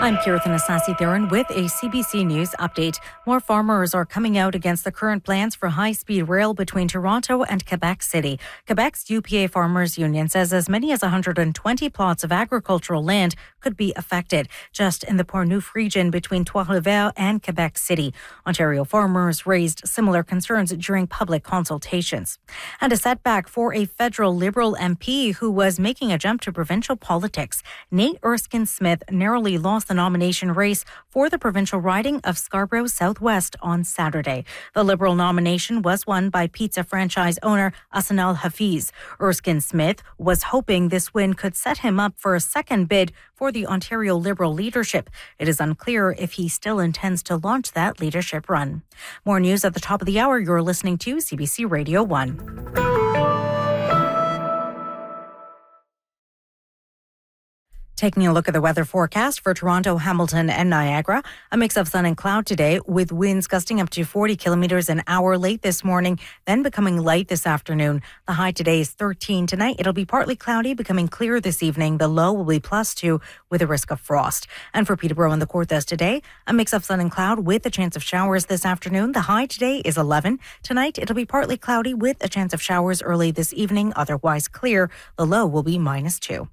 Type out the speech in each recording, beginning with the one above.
I'm Kirtan Asasi-Theron with a CBC News update. More farmers are coming out against the current plans for high-speed rail between Toronto and Quebec City. Quebec's UPA Farmers Union says as many as 120 plots of agricultural land could be affected, just in the Portneuf region between Trois-Rivières and Quebec City. Ontario farmers raised similar concerns during public consultations. And a setback for a federal Liberal MP who was making a jump to provincial politics. Nate Erskine-Smith narrowly lost the nomination race for the provincial riding of Scarborough Southwest on Saturday. The Liberal nomination was won by pizza franchise owner Ahsanal Hafiz. Erskine-Smith was hoping this win could set him up for a second bid for the Ontario Liberal leadership. It is unclear if he still intends to launch that leadership run. More news at the top of the hour. You're listening to CBC Radio 1. Taking a look at the weather forecast for Toronto, Hamilton and Niagara. A mix of sun and cloud today with winds gusting up to 40 kilometers an hour late this morning, then becoming light this afternoon. The high today is 13. Tonight, it'll be partly cloudy, becoming clear this evening. The low will be +2 with a risk of frost. And for Peterborough and the Kawarthas today, a mix of sun and cloud with a chance of showers this afternoon. The high today is 11. Tonight, it'll be partly cloudy with a chance of showers early this evening, otherwise clear. The low will be -2.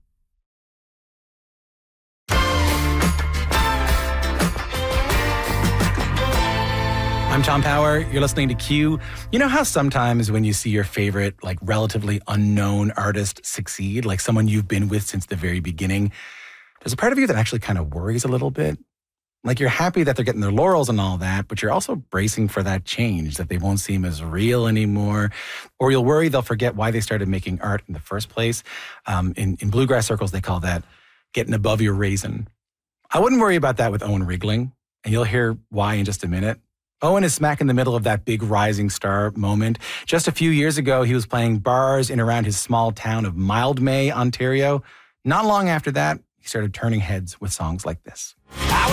I'm Tom Power. You're listening to Q. You know how sometimes when you see your favorite, relatively unknown artist succeed, like someone you've been with since the very beginning, there's a part of you that actually kind of worries a little bit. Like you're happy that they're getting their laurels and all that, but you're also bracing for that change, that they won't seem as real anymore. Or you'll worry they'll forget why they started making art in the first place. In bluegrass circles, they call that getting above your raisin. I wouldn't worry about that with Owen Riegling, and you'll hear why in just a minute. Owen is smack in the middle of that big rising star moment. Just a few years ago, he was playing bars in around his small town of Mildmay, Ontario. Not long after that, he started turning heads with songs like this.